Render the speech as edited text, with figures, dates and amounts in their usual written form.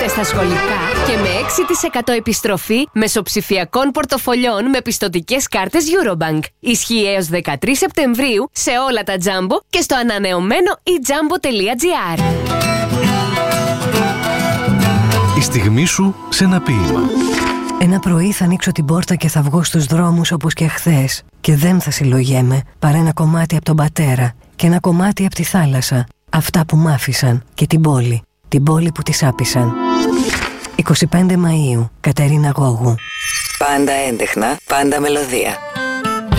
Είστε στα σχολικά και με 6% επιστροφή μεσοψηφιακών πορτοφολιών με πιστωτικές κάρτες Eurobank. Ισχύει έως 13 Σεπτεμβρίου σε όλα τα Jumbo και στο ανανεωμένο eJumbo.gr. Η στιγμή σου σε ένα ποίημα. Ένα πρωί θα ανοίξω την πόρτα και θα βγω στους δρόμους όπως και χθες. Και δεν θα συλλογέμαι παρά ένα κομμάτι από τον πατέρα και ένα κομμάτι από τη θάλασσα. Αυτά που μ' άφησαν και την πόλη. Την πόλη που της άπησαν. 25 Μαΐου, Κατερίνα Γόγου. Πάντα έντεχνα, πάντα μελωδία.